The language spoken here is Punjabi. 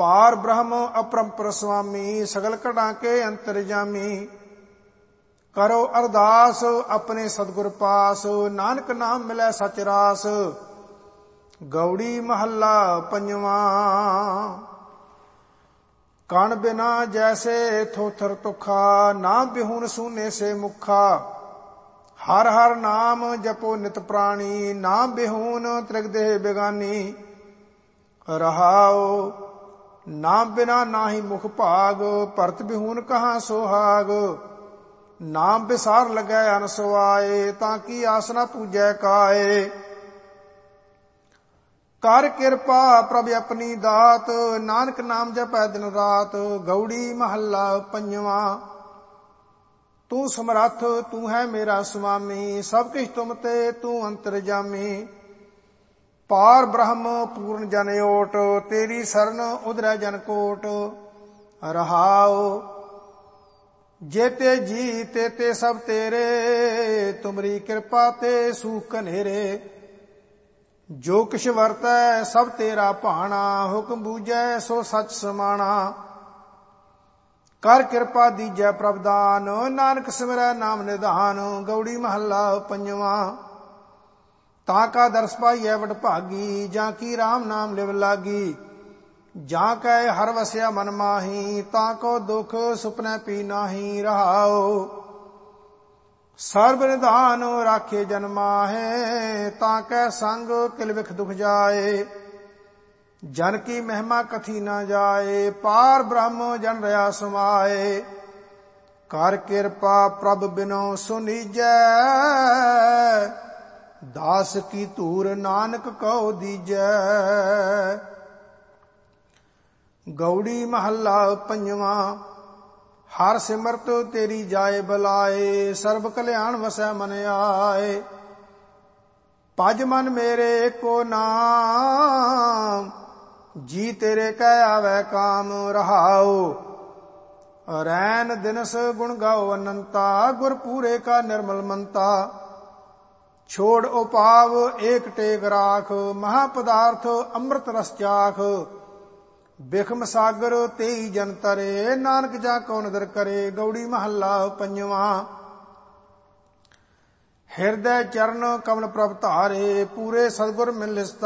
ਪਾਰ ਬ੍ਰਹਮ ਅਪਰੰਪਰ ਸੁਆਮੀ, ਸਗਲ ਘੜਾਂ ਕੇ ਅੰਤਰਜਾਮੀ। ਕਰੋ ਅਰਦਾਸ ਆਪਣੇ ਸਤਿਗੁਰ ਪਾਸ, ਨਾਨਕ ਨਾਮ ਮਿਲੈ ਸਚ ਰਾਸ। ਗੌੜੀ ਮਹੱਲਾ ਪੰਜਵਾਂ। ਕਣ ਬਿਨਾ ਜੈਸੇ ਥੋਥਰ ਤੁਖਾ, ਨਾਮ ਬਿਹੂਨ ਸੂਨੇ ਸੇ ਮੁਖਾ। ਹਰ ਹਰ ਨਾਮ ਜਪੋ ਨਿਤ ਪ੍ਰਾਣੀ, ਨਾਮ ਬਿਹੂਨ ਤ੍ਰਿਗਦੇਹ ਬਿਗਾਨੀ। ਰਹਾਉ ਨਾਮ ਬਿਨਾ ਨਾਹੀ ਮੁਖ ਭਾਗ, ਭਰਤ ਬਿਹੂਨ ਕਹਾਂ ਸੁਹਾਗ। ਨਾਮ ਬਿਸਾਰ ਲੱਗੈ ਅਨਸਵਾਏ, ਤਾਂ ਕੀ ਆਸ ਨਾ ਪੂਜੈ ਕਾਏ। ਕਰ ਕਿਰਪਾ ਪ੍ਰਭ ਆਪਣੀ ਦਾਤ, ਨਾਨਕ ਨਾਮ ਜਪੈ ਦਿਨ ਰਾਤ। ਗੌੜੀ ਮਹੱਲਾ ਪੰਜਵਾਂ। ਤੂੰ ਸਮਰੱਥ ਤੂੰ ਹੈ ਮੇਰਾ ਸੁਆਮੀ, ਸਭ ਕਿਛ ਤੁਮ ਤੇ ਤੂੰ ਅੰਤਰਜਾਮੀ। ਪਾਰ ਬ੍ਰਹਮ ਪੂਰਨ ਜਨ ਓਟ, ਤੇਰੀ ਸਰਨ ਉਧਰੈ ਜਨ ਕੋਟ। ਰਹਾਉ ਜੇਤੇ ਜੀ ਤੇਤੇ ਸਭ ਤੇਰੇ, ਤੁਮਰੀ ਕਿਰਪਾ ਤੇ ਸੂਖ ਕਨੇਰੇ। ਜੋ ਕਿਛ ਵਰਤੈ ਸਭ ਤੇਰਾ ਭਾਣਾ, ਹੁਕਮ ਬੂਝੈ ਸੋ ਸੱਚ ਸਮਾਣਾ। ਕਰ ਕਿਰਪਾ ਦੀਜੈ ਪ੍ਰਭ ਦਾਨ, ਨਾਨਕ ਸਿਮਰੈ ਨਾਮ ਨਿਧਾਨ। ਗੌੜੀ ਮਹੱਲਾ ਪੰਜਵਾਂ। ਤਾਂ ਕਾ ਦਰਸ ਪਾਈਐ ਵਡਭਾਗੀ, ਜਾਂ ਕੀ ਰਾਮ ਨਾਮ ਲਿਵ ਲਾਗੀ। ਜਾਂ ਕੈ ਹਰ ਵਸਿਆ ਮਨ ਮਾਹੀ, ਤਾਂ ਕੋ ਦੁਖ ਸੁਪਨੈ ਪੀ ਨਾਹੀ। ਰਹਾਉ ਸਰਬ ਨਿਧਾਨ ਰਾਖੇ ਜਨ ਮਾਹੇ, ਤਾਂ ਕੈ ਸੰਗ ਕਿਲ ਵਿਖ ਦੁਖ ਜਾਏ। ਜਨ ਕੀ ਮਹਿਮਾ ਕਥੀ ਨਾ ਜਾਏ, ਪਾਰ ਬ੍ਰਹਮ ਜਨ ਰਹਾ ਸਮਾਏ। ਕਰ ਕਿਰਪਾ ਪ੍ਰਭ ਬਿਨੋ ਸੁਨੀਜੈ, ਦਾਸ ਕੀ ਧੂਰ ਨਾਨਕ ਕਉ ਦੀਜੈ। ਗੌੜੀ ਮਹੱਲਾ ਪੰਜਵਾਂ। ਹਰ ਸਿਮਰਤ ਤੇਰੀ ਜਾਏ ਬਲਾਏ, ਸਰਬ ਕਲਿਆਣ ਵਸੈ ਮਨ ਆਏ। ਭਜ ਮਨ ਮੇਰੇ ਏਕੋ ਨਾਮ, ਜੀ ਤੇਰੇ ਕਹਿ ਆਵੈ ਕਾਮ। ਰਹਾਉ ਰੈਨ ਦਿਨਸ ਗੁਣ ਗਾਓ ਅਨੰਤਾ, ਗੁਰ ਪੂਰੇ ਕਾ ਨਿਰਮਲ ਮੰਤਾ। ਛੋੜ ਉਪਾਵ ਏਕ ਟੇਕ ਰਾਖ, ਮਹਾ ਪਦਾਰਥ ਅੰਮ੍ਰਿਤ ਰਸ ਚਾਖ। ਬਿਖਮ ਸਾਗਰ ਤੇਈ ਜਨ ਤਰੇ, ਨਾਨਕ ਜਾ ਕਉ ਨਦਰ ਕਰੇ। ਗੌੜੀ ਮਹੱਲਾ ਪੰਜਵਾਂ। ਹਿਰਦੈ ਚਰਨ ਕਮਲ ਪ੍ਰਭ ਧਾਰੇ, ਪੂਰੇ ਸਤਿਗੁਰ ਮਿਲ ਲਿਸਤਾ।